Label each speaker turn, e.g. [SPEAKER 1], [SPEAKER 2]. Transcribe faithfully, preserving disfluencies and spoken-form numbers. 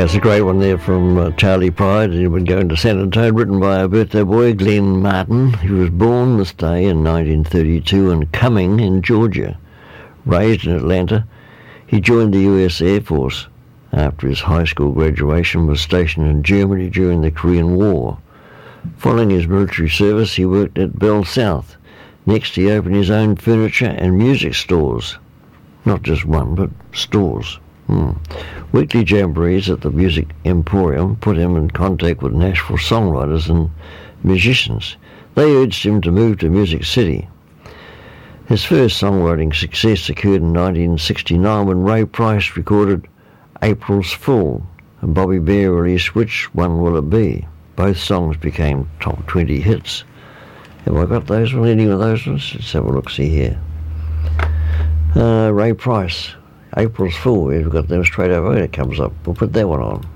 [SPEAKER 1] That's a great one there from uh, Charlie Pride. He would go into San Antonio, written by a birthday boy, Glenn Martin. He was born this day in nineteen thirty-two in Cumming in Georgia. Raised in Atlanta, he joined the U S Air Force. After his high school graduation, was stationed in Germany during the Korean War. Following his military service, he worked at Bell South. Next, he opened his own furniture and music stores. Not just one, but stores. Hmm. Weekly jamborees at the Music Emporium put him in contact with Nashville songwriters and musicians. They urged him to move to Music City. His first songwriting success occurred in nineteen sixty-nine when Ray Price recorded April's Fool, and Bobby Bear released Which One Will It Be? Both songs became top twenty hits. Have I got those ones? Any of those ones? Let's have a look-see here. Uh, Ray Price, April's Fool. We've got them straight over. It comes up. We'll put that one on.